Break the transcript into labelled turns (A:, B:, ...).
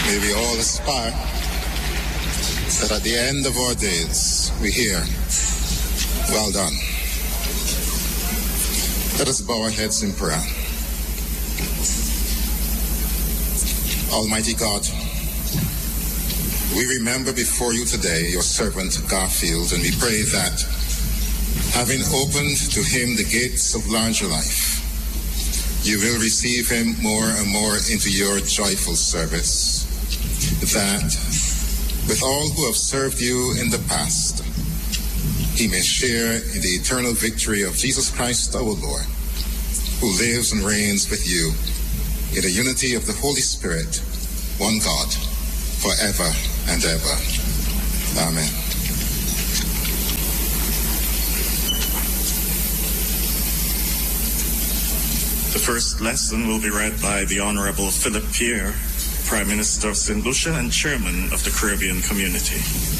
A: May we all aspire that at the end of our days we hear, well done. Let us bow our heads in prayer. Almighty God, we remember before you today your servant Garfield, and we pray that, having opened to him the gates of larger life, you will receive him more and more into your joyful service, that with all who have served you in the past, he may share in the eternal victory of Jesus Christ our Lord, who lives and reigns with you in the unity of the Holy Spirit, one God, forever and ever. Amen.
B: The first lesson will be read by the Honorable Philip Pierre, Prime Minister of St. Lucia and Chairman of the Caribbean Community.